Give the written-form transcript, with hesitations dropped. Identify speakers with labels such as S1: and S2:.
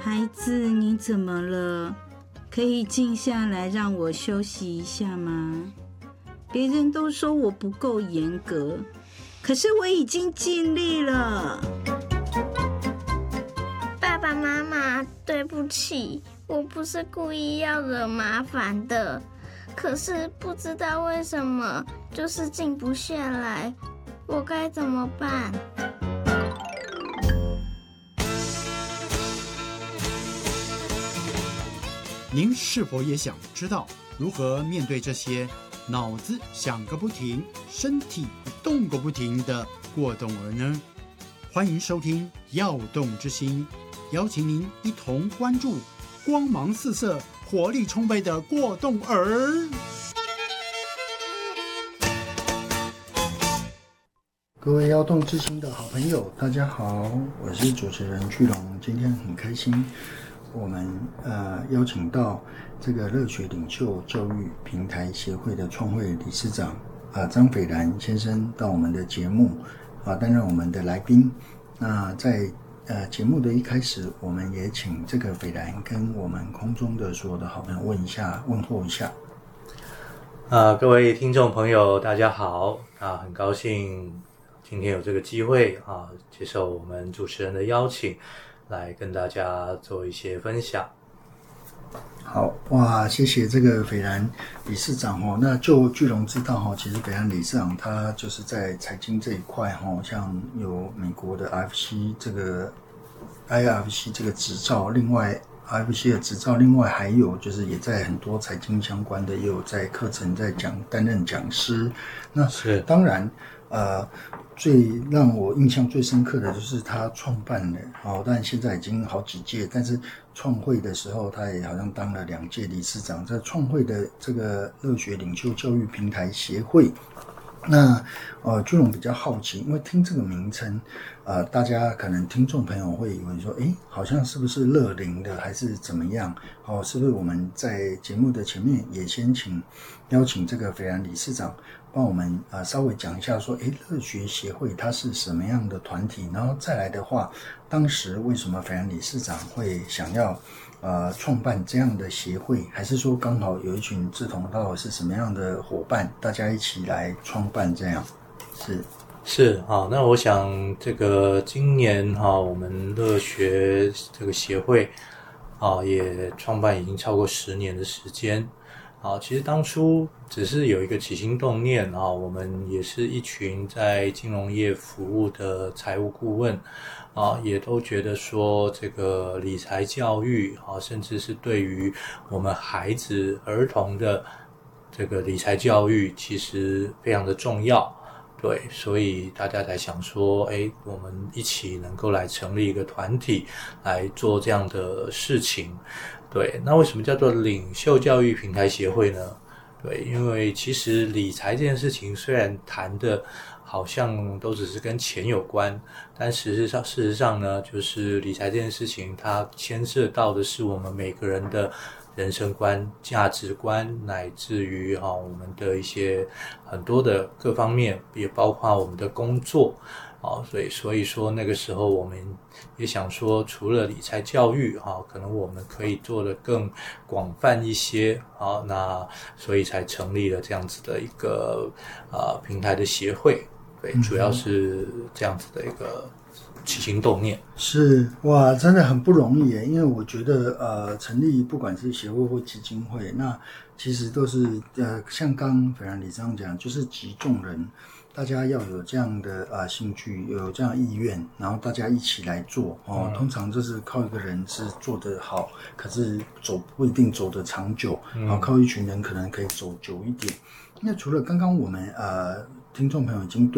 S1: 孩子，你怎么了？可以静下来让我休息一下吗？别人都说我不够严格，可是我已经尽力了。
S2: 爸爸妈妈，对不起，我不是故意要惹麻烦的，可是不知道为什么就是静不下来，我该怎么办？
S3: 您是否也想知道如何面对这些脑子想个不停、身体动个不停的过动儿呢？欢迎收听《耀动之心》，邀请您一同关注光芒四射、活力充沛的过动儿。
S4: 各位耀动之心的好朋友，大家好，我是主持人巨龙。今天很开心，我们邀请到这个热血领袖教育平台协会的创会理事长张斐然先生到我们的节目担任我们的来宾。那在节目的一开始，我们也请这个斐然跟我们空中的所有的好朋友问候一下。
S5: 各位听众朋友，大家好很高兴今天有这个机会接受我们主持人的邀请，来跟大家做一些分享。
S4: 好哇，谢谢这个斐然理事长那就巨龙知道其实斐然理事长他就是在财经这一块像有美国的 IFC 这个 IRFC 这个执照，另外 IFC 的执照，另外还有就是也在很多财经相关的也有在课程在担任讲师。那是当然最让我印象最深刻的就是他创办了但现在已经好几届，但是创会的时候他也好像当了2届理事长。在创会的这个热血领袖教育平台协会，那巨龙比较好奇，因为听这个名称大家可能听众朋友会以为说好像是不是乐龄的还是怎么样是不是我们在节目的前面也先邀请这个斐然理事长帮我们稍微讲一下说热学协会它是什么样的团体，然后再来的话，当时为什么斐然理事长会想要创办这样的协会，还是说刚好有一群志同道合是什么样的伙伴，大家一起来创办这样？
S5: 是那我想这个今年我们热学这个协会也创办已经超过10年的时间。其实当初只是有一个起心动念我们也是一群在金融业服务的财务顾问也都觉得说这个理财教育甚至是对于我们孩子儿童的这个理财教育其实非常的重要。对，所以大家才想说我们一起能够来成立一个团体来做这样的事情。对，那为什么叫做领袖教育平台协会呢？对，因为其实理财这件事情虽然谈的好像都只是跟钱有关，但事实上呢，就是理财这件事情它牵涉到的是我们每个人的人生观、价值观，乃至于我们的一些很多的各方面，也包括我们的工作所以说那个时候我们也想说，除了理财教育可能我们可以做得更广泛一些那所以才成立了这样子的一个平台的协会。对，主要是这样子的一个起心动念。
S4: 是哇，真的很不容易耶，因为我觉得成立不管是协会或基金会，那其实都是像刚斐然理事长讲，就是集众人，大家要有这样的兴趣，有这样的意愿，然后大家一起来做通常就是靠一个人是做得好，可是不一定走得长久靠一群人可能可以走久一点。那除了刚刚我们听众朋友已经对